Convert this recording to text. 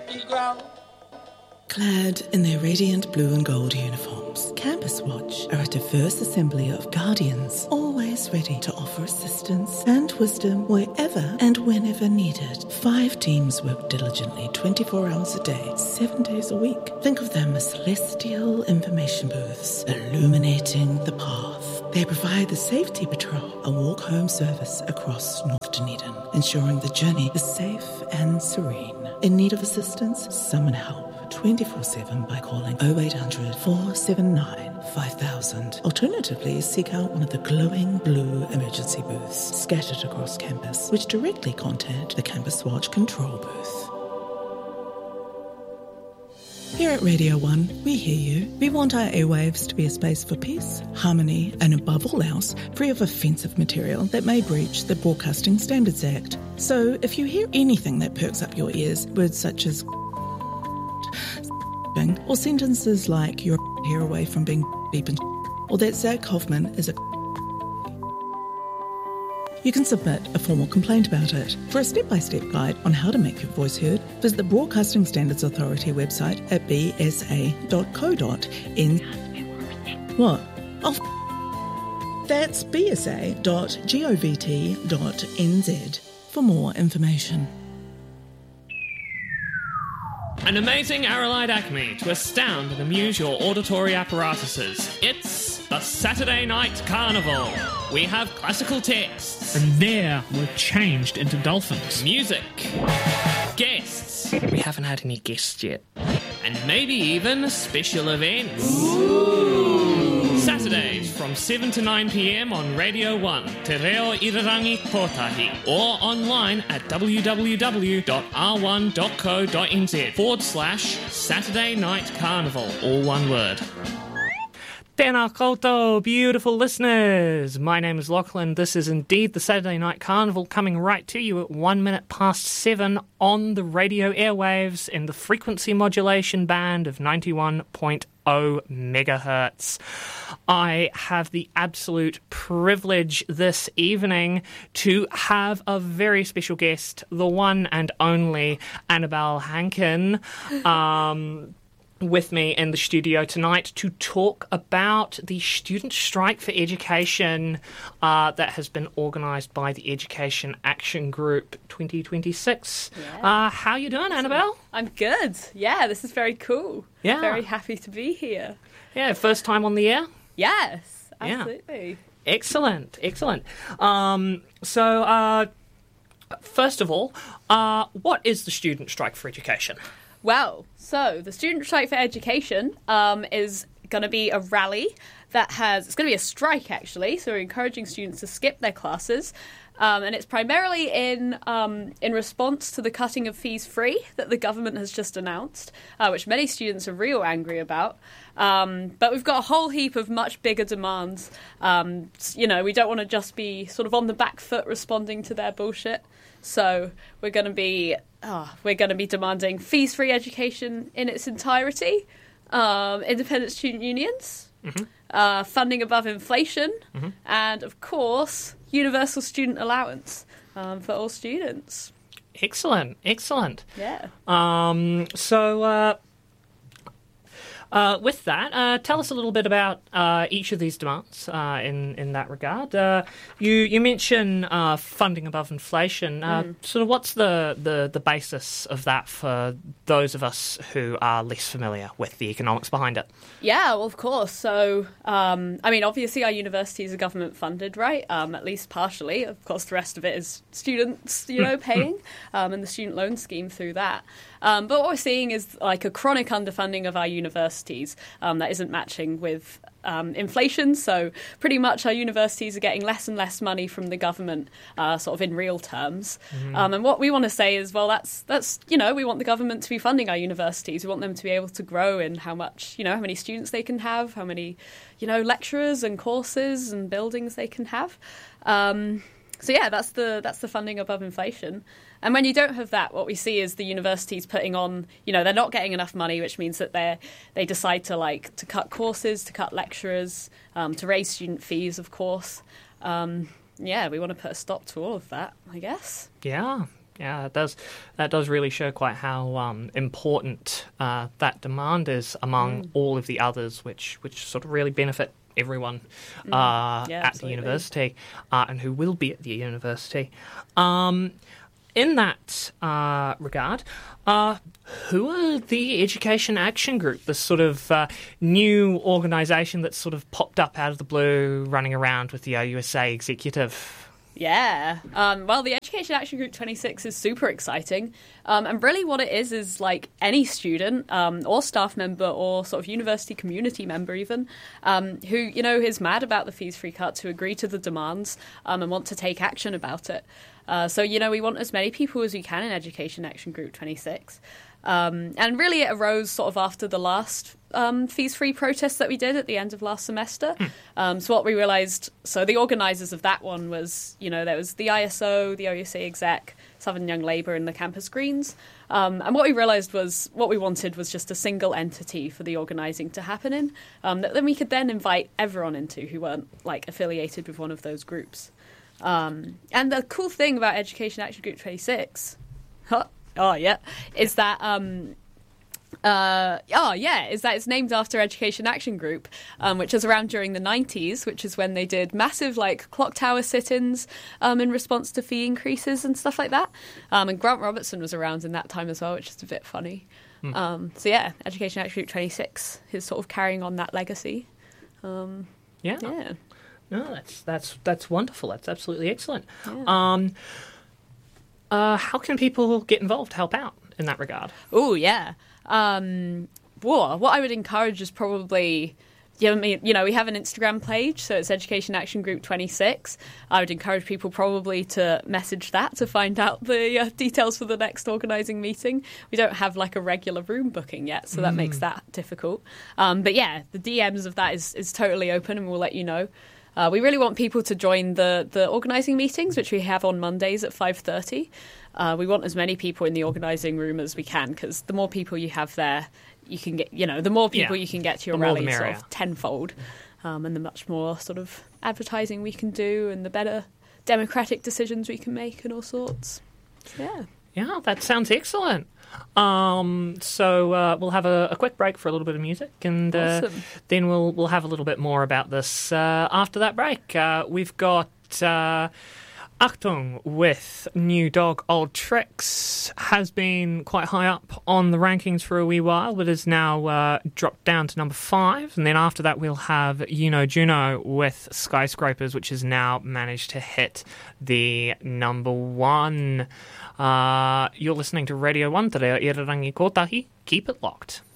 the ground. Clad in their radiant blue and gold uniforms, Campus Watch are a diverse assembly of guardians, always ready to offer assistance and wisdom wherever and whenever needed. 5 teams work diligently 24 hours a day, 7 days a week. Think of them as celestial information booths, illuminating the path. They provide the Safety Patrol, a walk-home service across North Dunedin, ensuring the journey is safe and serene. In need of assistance? Summon help 24/7 by calling 0800 479 5000. Alternatively, seek out one of the glowing blue emergency booths scattered across campus, which directly contact the Campus Watch control booth. Here at Radio 1, we hear you. We want our airwaves to be a space for peace, harmony, and above all else, free of offensive material that may breach the Broadcasting Standards Act. So if you hear anything that perks up your ears, words such as or sentences like you're a hair away from being beep and or that Zach Hoffman is a you can submit a formal complaint about it. For a step-by-step guide on how to make your voice heard, visit the Broadcasting Standards Authority website at bsa.co.nz. What? Oh, that's bsa.govt.nz for more information. An amazing Arrowlight Acme to astound and amuse your auditory apparatuses. It's the Saturday Night Carnival. We have classical texts. And there we're changed into dolphins. Music. Guests. We haven't had any guests yet. And maybe even special events. Saturdays from 7 to 9 p.m. on Radio 1, Te Reo Irarangi Kotahi, or online at www.r1.co.nz/Saturday Night Carnival, all one word. Tēnā koutou, beautiful listeners. My name is Lachlan. This is indeed the Saturday Night Carnival, coming right to you at 1 minute past 7 on the radio airwaves in the frequency modulation band of 91.0 megahertz. I have the absolute privilege this evening to have a very special guest, the one and only Annabelle Hankin, with me in the studio tonight to talk about the student strike for education that has been organised by the Education Action Group 2026. Yeah. How you doing, Annabelle? I'm good. Yeah, this is very cool. Yeah. Very happy to be here. Yeah, first time on the air? Yes, Yeah. absolutely. Excellent, excellent. First of all, what is the student strike for education? Well, so the Student Strike for Education is going to be a rally it's going to be a strike, actually, so we're encouraging students to skip their classes. And it's primarily in response to the cutting of fees free that the government has just announced, which many students are real angry about. But we've got a whole heap of much bigger demands. We don't want to just be sort of on the back foot responding to their bullshit. So we're going to be demanding fees-free education in its entirety, independent student unions, funding above inflation, and of course universal student allowance for all students. Excellent. Yeah. With that, tell us a little bit about each of these demands in that regard. You mention funding above inflation. Sort of what's the basis of that for those of us who are less familiar with the economics behind it? Yeah, well, of course. So, obviously our universities are government funded, right? At least partially. Of course, the rest of it is students, paying, and the student loan scheme through that. But what we're seeing is like a chronic underfunding of our universities that isn't matching with inflation. So pretty much our universities are getting less and less money from the government, sort of in real terms. And what we want to say is, well, that's we want the government to be funding our universities. We want them to be able to grow in how many students they can have, how many, lecturers and courses and buildings they can have. So yeah, that's the funding above inflation. And when you don't have that, what we see is the universities putting on, they're not getting enough money, which means that they decide to cut courses, to cut lecturers, to raise student fees, of course. We want to put a stop to all of that, I guess. Yeah. Yeah, that does really show quite how important that demand is among all of the others, which sort of really benefit everyone at the university and who will be at the university. In that regard, who are the Education Action Group, this sort of new organisation that's sort of popped up out of the blue, running around with the OUSA executive? Yeah. Well, the Education Action Group 26 is super exciting. And really what it is like any student or staff member or sort of university community member even who, is mad about the fees-free cuts, who agree to the demands and want to take action about it. So, we want as many people as we can in Education Action Group 26. And really it arose sort of after the last fees-free protest that we did at the end of last semester. So what we realised, so the organisers of that one was, there was the ISO, the OUSA exec, Southern Young Labour and the Campus Greens. And what we realised was what we wanted was just a single entity for the organising to happen in, that then we could then invite everyone into who weren't affiliated with one of those groups. And the cool thing about Education Action Group 26... is that it's named after Education Action Group, which was around during the 90s, which is when they did massive clock tower sit-ins in response to fee increases and stuff like that. And Grant Robertson was around in that time as well, which is a bit funny. Education Action Group 26 is sort of carrying on that legacy. Yeah. No, that's wonderful. That's absolutely excellent. Yeah. How can people get involved, help out in that regard? Oh, yeah. What I would encourage is probably, we have an Instagram page, so it's Education Action Group 26. I would encourage people probably to message that to find out the details for the next organising meeting. We don't have a regular room booking yet, so that makes that difficult. But yeah, the DMs of that is totally open and we'll let you know. We really want people to join the organising meetings, which we have on Mondays at 5:30. We want as many people in the organising room as we can, because the more people you have there, you can get, the more people you can get to your rally sort of tenfold, and the much more sort of advertising we can do and the better democratic decisions we can make and all sorts. So, yeah, that sounds excellent. So we'll have a quick break for a little bit of music, and awesome. Then we'll have a little bit more about this after that break. We've got Achtung with New Dog Old Tricks. Has been quite high up on the rankings for a wee while, but is now dropped down to number 5. And then after that we'll have Juno with Skyscrapers, which has now managed to hit the number 1. You're listening to Radio 1 Te Reo Irarangi Kotahi. Keep it locked.